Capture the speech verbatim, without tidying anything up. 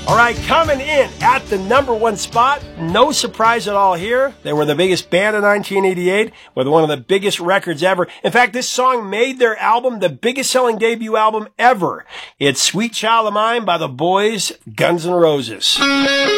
All right, coming in at the number one spot, no surprise at all here. They were the biggest band in nineteen eighty-eight with one of the biggest records ever. In fact, this song made their album the biggest selling debut album ever. It's Sweet Child of Mine by the Boys, Guns N' Roses.